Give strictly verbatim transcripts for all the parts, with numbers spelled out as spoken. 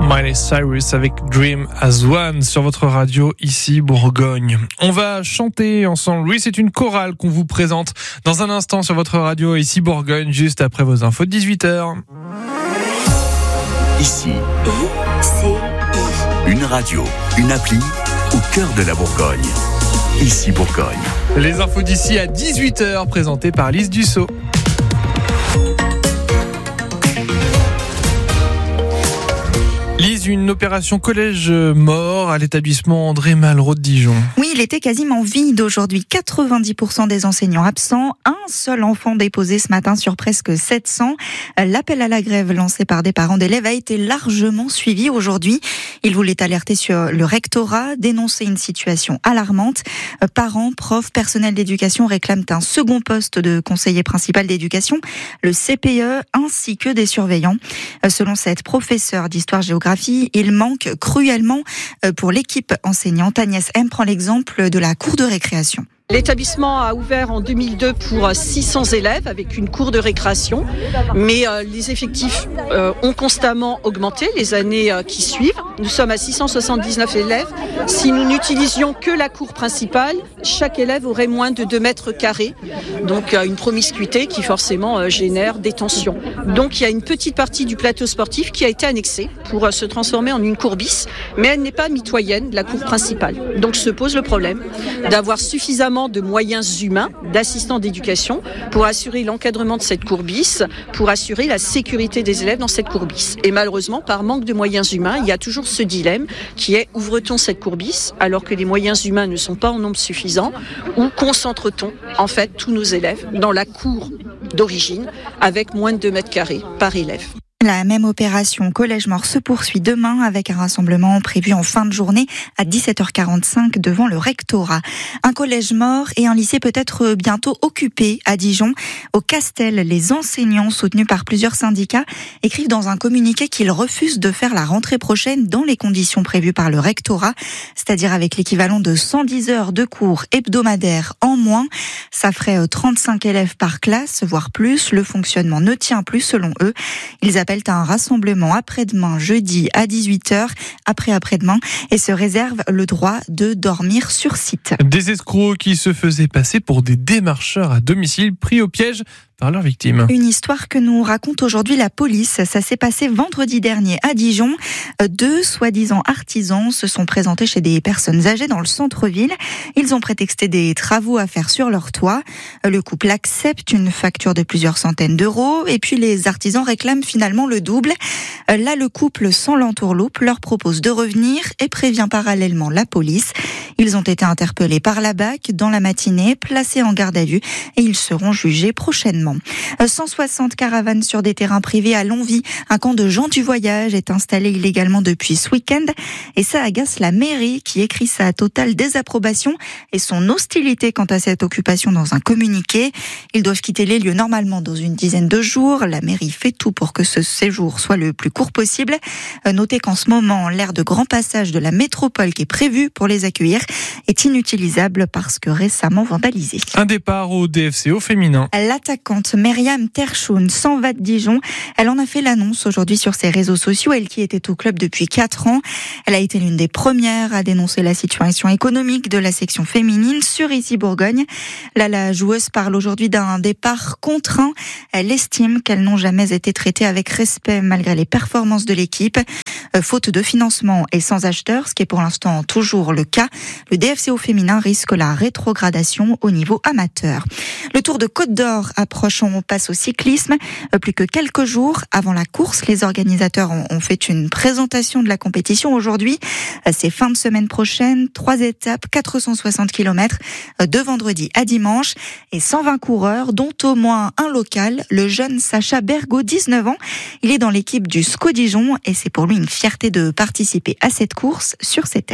Miley Cyrus avec Dream as One sur votre radio ici Bourgogne. On va chanter ensemble. Oui, c'est une chorale qu'on vous présente dans un instant sur votre radio ici Bourgogne, juste après vos infos de dix-huit heures. Ici, une radio, une appli au cœur de la Bourgogne. Ici Bourgogne. Les infos d'ici à dix-huit heures présentées par Lise Dussault. Lise, une opération collège mort à l'établissement André Malraux de Dijon. Oui, il était quasiment vide aujourd'hui. quatre-vingt-dix pour cent des enseignants absents. Un seul enfant déposé ce matin sur presque sept cents. L'appel à la grève lancé par des parents d'élèves a été largement suivi aujourd'hui. Ils voulaient alerter sur le rectorat, dénoncer une situation alarmante. Parents, profs, personnel d'éducation réclament un second poste de conseiller principal d'éducation, le C P E, ainsi que des surveillants. Selon cette professeure d'histoire-géographie, il manque cruellement pour l'équipe enseignante. Agnès M prend l'exemple de la cour de récréation. L'établissement a ouvert en deux mille deux pour six cents élèves avec une cour de récréation, mais euh, les effectifs euh, ont constamment augmenté les années euh, qui suivent. Nous sommes à six cent soixante-dix-neuf élèves. Si nous n'utilisions que la cour principale, chaque élève aurait moins de deux mètres carrés, donc euh, une promiscuité qui forcément euh, génère des tensions. Donc il y a une petite partie du plateau sportif qui a été annexée pour euh, se transformer en une cour bis, mais elle n'est pas mitoyenne de la cour principale. Donc se pose le problème d'avoir suffisamment de moyens humains, d'assistants d'éducation pour assurer l'encadrement de cette cour bis, pour assurer la sécurité des élèves dans cette cour bis. Et malheureusement, par manque de moyens humains, il y a toujours ce dilemme qui est: ouvre-t-on cette cour bis alors que les moyens humains ne sont pas en nombre suffisant, ou concentre-t-on en fait tous nos élèves dans la cour d'origine avec moins de deux mètres carrés par élève? La même opération collège mort se poursuit demain avec un rassemblement prévu en fin de journée à dix-sept heures quarante-cinq devant le rectorat. Un collège mort et un lycée peut-être bientôt occupé à Dijon. Au Castel, les enseignants soutenus par plusieurs syndicats écrivent dans un communiqué qu'ils refusent de faire la rentrée prochaine dans les conditions prévues par le rectorat, c'est-à-dire avec l'équivalent de cent dix heures de cours hebdomadaires en moins. Ça ferait trente-cinq élèves par classe, voire plus. Le fonctionnement ne tient plus selon eux. Ils appellent à un rassemblement après-demain, jeudi à dix-huit heures, après-après-demain, et se réservent le droit de dormir sur site. Des escrocs qui se faisaient passer pour des démarcheurs à domicile pris au piège par leurs victimes. Une histoire que nous raconte aujourd'hui la police. Ça s'est passé vendredi dernier à Dijon. Deux soi-disant artisans se sont présentés chez des personnes âgées dans le centre-ville. Ils ont prétexté des travaux à faire sur leur toit. Le couple accepte une facture de plusieurs centaines d'euros et puis les artisans réclament finalement le double. Là, le couple, sans l'entourloupe, leur propose de revenir et prévient parallèlement la police. Ils ont été interpellés par la B A C dans la matinée, placés en garde à vue et ils seront jugés prochainement. cent soixante caravanes sur des terrains privés à Longwy. Un camp de gens du voyage est installé illégalement depuis ce week-end et ça agace la mairie qui écrit sa totale désapprobation et son hostilité quant à cette occupation dans un communiqué. Ils doivent quitter les lieux normalement dans une dizaine de jours. La mairie fait tout pour que ce séjour soit le plus court possible. Notez qu'en ce moment, l'aire de grand passage de la métropole qui est prévue pour les accueillir est inutilisable parce que récemment vandalisée. Un départ au D F C O féminin. L'attaquante Myriam Terchoun s'en va de Dijon. Elle en a fait l'annonce aujourd'hui sur ses réseaux sociaux, elle qui était au club depuis quatre ans. Elle a été l'une des premières à dénoncer la situation économique de la section féminine sur Ici Bourgogne. Là, la joueuse parle aujourd'hui d'un départ contraint. Elle estime qu'elles n'ont jamais été traitées avec respect malgré les performances de l'équipe. Faute de financement et sans acheteurs, ce qui est pour l'instant toujours le cas, le D F C O féminin risque la rétrogradation au niveau amateur. Le Tour de Côte d'Or approche, on passe au cyclisme. Plus que quelques jours avant la course, les organisateurs ont fait une présentation de la compétition aujourd'hui. C'est fin de semaine prochaine, trois étapes, quatre cent soixante kilomètres de vendredi à dimanche et cent vingt coureurs, dont au moins un local, le jeune Sacha Bergot, dix-neuf ans. Il est dans l'équipe du S C O Dijon et c'est pour lui une fierté de participer à cette course sur ses terres.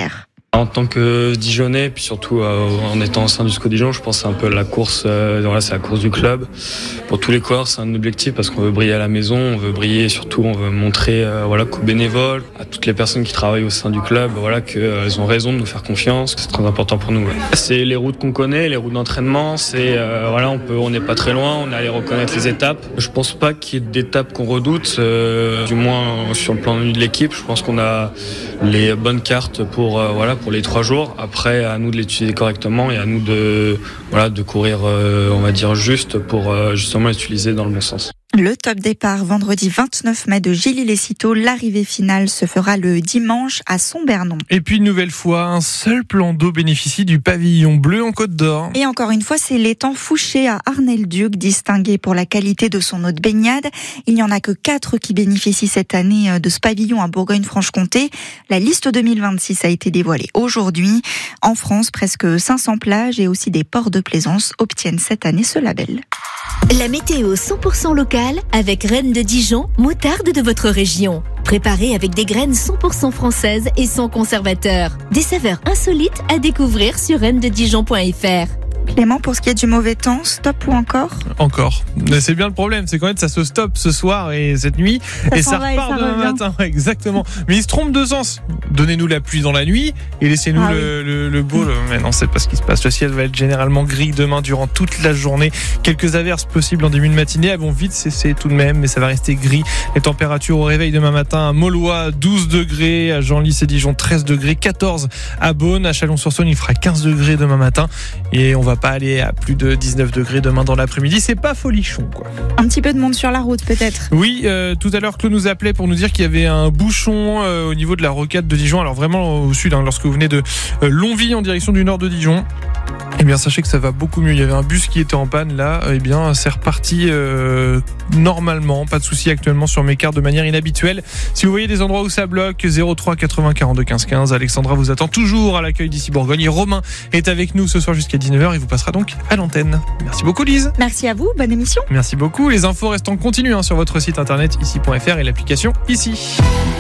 En tant que Dijonnais, puis surtout euh, en étant au sein du S C O Dijon, je pense que c'est un peu la course, euh, voilà, c'est la course du club. Pour tous les coureurs, c'est un objectif parce qu'on veut briller à la maison, on veut briller, surtout on veut montrer euh, voilà, qu'aux bénévoles, à toutes les personnes qui travaillent au sein du club, voilà, qu'elles euh, ont raison de nous faire confiance, c'est très important pour nous. Ouais. C'est les routes qu'on connaît, les routes d'entraînement, c'est, euh, voilà, on peut, on n'est pas très loin, on est allé reconnaître les étapes. Je pense pas qu'il y ait d'étapes qu'on redoute, euh, du moins sur le plan de l'équipe, je pense qu'on a les bonnes cartes pour, euh, voilà, pour les trois jours. Après, à nous de l'utiliser correctement et à nous de, voilà, de courir, euh, on va dire, juste pour euh, justement l'utiliser dans le bon sens. Le top départ vendredi vingt-neuf mai de Gilly-les-Citeaux. L'arrivée finale se fera le dimanche à Sombernon. Et puis une nouvelle fois, un seul plan d'eau bénéficie du pavillon bleu en Côte d'Or. Et encore une fois, c'est l'étang Fouché à Arnay-le-Duc, distingué pour la qualité de son eau de baignade. Il n'y en a que quatre qui bénéficient cette année de ce pavillon à Bourgogne-Franche-Comté. La liste deux mille vingt-six a été dévoilée aujourd'hui. En France, presque cinq cents plages et aussi des ports de plaisance obtiennent cette année ce label. La météo cent pour cent locale avec Reine de Dijon, moutarde de votre région. Préparée avec des graines cent pour cent françaises et sans conservateur. Des saveurs insolites à découvrir sur reine de dijon point f r. Clément, pour ce qui est du mauvais temps, stop ou encore ? Encore. Mais c'est bien le problème, c'est qu'en fait ça se stoppe ce soir et cette nuit ça et ça va repart et ça demain revient. matin. Exactement. Mais il se trompe de sens. Donnez-nous la pluie dans la nuit et laissez-nous Ah le, le, le beau. Le... Mais non, c'est pas ce qui se passe. Le ciel va être généralement gris demain durant toute la journée. Quelques averses possibles en début de matinée. Elles vont vite cesser tout de même, mais ça va rester gris. Les températures au réveil demain matin à Maulois douze degrés, à Genlis et Dijon treize degrés, quatorze à Beaune, à Chalon-sur-Saône il fera quinze degrés demain matin et on va pas aller à plus de dix-neuf degrés demain dans l'après-midi. C'est pas folichon quoi. Un petit peu de monde sur la route peut-être. Oui, euh, tout à l'heure Claude nous appelait pour nous dire qu'il y avait un bouchon euh, au niveau de la rocade de Dijon. Alors vraiment au sud, hein, lorsque vous venez de euh, Longwy en direction du nord de Dijon. Eh bien, sachez que ça va beaucoup mieux. Il y avait un bus qui était en panne là. Eh bien, c'est reparti euh, normalement. Pas de souci actuellement sur mes cartes de manière inhabituelle. Si vous voyez des endroits où ça bloque, zéro trois quatre-vingts quarante-deux quinze quinze. Alexandra vous attend toujours à l'accueil d'ici Bourgogne. Et Romain est avec nous ce soir jusqu'à dix-neuf heures. Il vous passera donc à l'antenne. Merci beaucoup, Lise. Merci à vous. Bonne émission. Merci beaucoup. Les infos restent en continu hein, sur votre site internet ici point f r et l'application ici.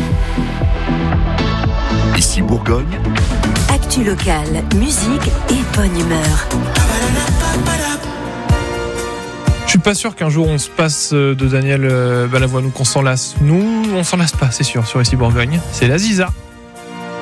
Ici Bourgogne. Actu locale, musique et bonne humeur. Je suis pas sûr qu'un jour on se passe de Daniel Balavoine ou qu'on s'en lasse. Nous, on s'en lasse pas, c'est sûr, sur ici Bourgogne. C'est la Ziza.